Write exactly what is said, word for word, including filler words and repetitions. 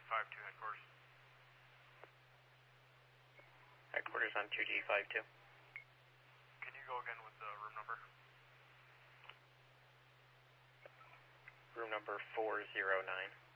five two headquarters. Headquarters on two G five two. Can you go again with the room number? Room number four zero nine.